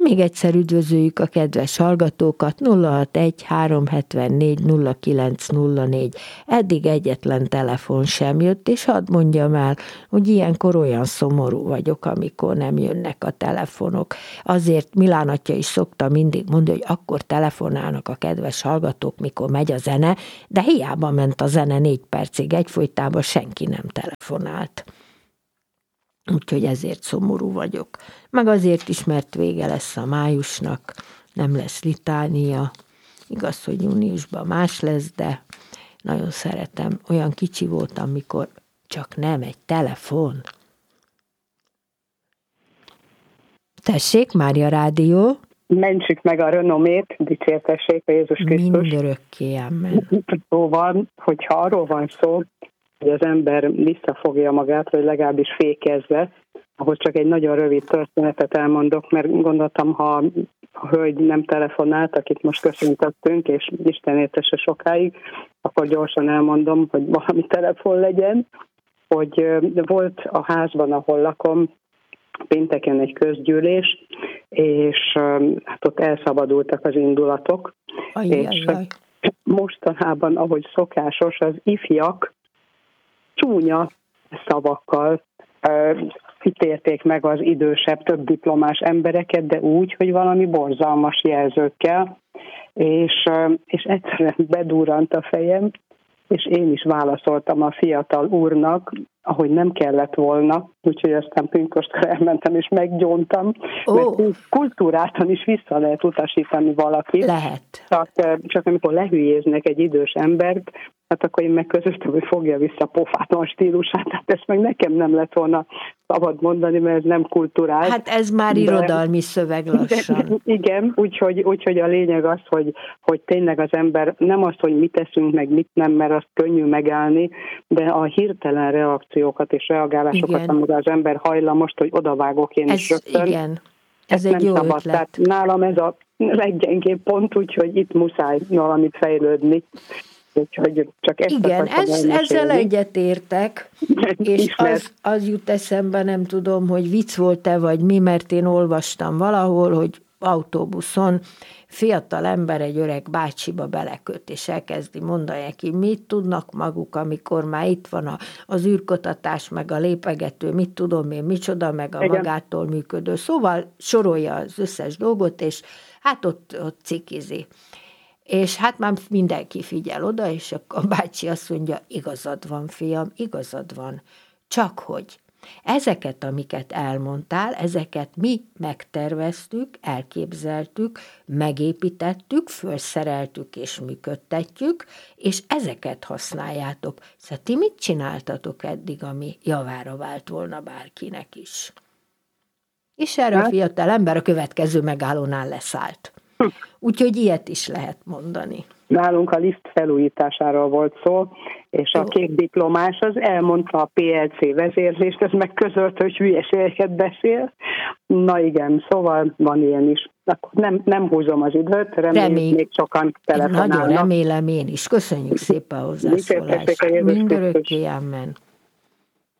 Még egyszer üdvözöljük a kedves hallgatókat, 061-374-0904. Eddig egyetlen telefon sem jött, és hadd mondjam el, hogy ilyenkor olyan szomorú vagyok, amikor nem jönnek a telefonok. Azért Milán atya is szokta mindig mondani, hogy akkor telefonálnak a kedves hallgatók, mikor megy a zene, de hiába ment a zene 4 percig, egyfolytában senki nem telefonált. Úgyhogy ezért szomorú vagyok. Meg azért is, mert vége lesz a májusnak, nem lesz litánia. Igaz, hogy júniusban más lesz, de nagyon szeretem. Olyan kicsi voltam, mikor csak nem egy telefon. Tessék, Mária Rádió. Mentsük meg a renomét, dicsértessék a Jézus Krisztus. Mindörökké, amen. Szóval, hogyha arról van szó, hogy az ember visszafogja magát, vagy legalábbis fékezve, ahhoz csak egy nagyon rövid történetet elmondok, mert gondoltam, ha a hölgy nem telefonált, akit most köszöntöttünk, és Isten értesse sokáig, akkor gyorsan elmondom, hogy valami telefon legyen, hogy volt a házban, ahol lakom, pénteken egy közgyűlés, és hát ott elszabadultak az indulatok, és mostanában, ahogy szokásos, az ifjak csúnya szavakkal ítélték meg az idősebb, több diplomás embereket, de úgy, hogy valami borzalmas jelzőkkel, és egyszerűen bedurrant a fejem, és én is válaszoltam a fiatal úrnak, ahogy nem kellett volna, úgyhogy aztán pünköstkor elmentem és meggyóntam, mert kultúrátan is vissza lehet utasítani valakit. Lehet. Csak amikor lehülyéznek egy idős embert, hát akkor én meg közöttem, hogy fogja vissza pofátlan stílusát, tehát ezt meg nekem nem lett volna szabad mondani, mert ez nem kulturális. Hát ez már irodalmi szöveg lassan. Igen, úgyhogy a lényeg az, hogy tényleg az ember nem az, hogy mit teszünk, meg mit nem, mert azt könnyű megállni, de a hirtelen reakciókat és reagálásokat, amire az ember hajlamos, hogy odavágok én is rögtön. Igen, ez egy jó szabad. ötlet. Tehát nálam ez a leggyengébb pont, úgyhogy itt muszáj valamit fejlődni. Úgyhogy csak igen, ezzel egyetértek, és az jut eszembe, nem tudom, hogy vicc volt-e, vagy mi, mert én olvastam valahol, hogy autóbuszon fiatal ember egy öreg bácsiba beleköt, és elkezdi mondani neki, mit tudnak maguk, amikor már itt van az űrkutatás, meg a lépegető, mit tudom én, micsoda, meg a magától működő. Szóval sorolja az összes dolgot, és hát ott cikizi. És hát már mindenki figyel oda, és a bácsi azt mondja, igazad van, fiam, igazad van. Csak hogy ezeket, amiket elmondtál, ezeket mi megterveztük, elképzeltük, megépítettük, felszereltük és működtetjük, és ezeket használjátok. Szóval ti mit csináltatok eddig, ami javára vált volna bárkinek is? És erre a fiatal ember a következő megállónál leszállt. Úgyhogy ilyet is lehet mondani. Nálunk a liszt felújításáról volt szó, és a kék diplomás az elmondta a PLC vezérlést, ez meg közölte, hogy hülyeségeket beszél. Na igen, szóval van ilyen is. Akkor nem húzom az időt, reméljük még sokan telefonálnak. Nagyon remélem én is. Köszönjük szépen a hozzászólást. Mindörökké, amen.